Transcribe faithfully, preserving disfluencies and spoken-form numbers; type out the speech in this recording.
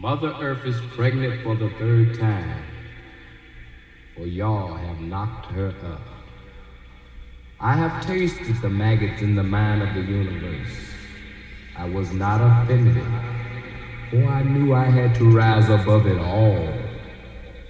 Mother Earth is pregnant for the third time, for y'all have knocked her up. I have tasted the maggots in the mind of the universe. I was not offended, for I knew I had to rise above it all.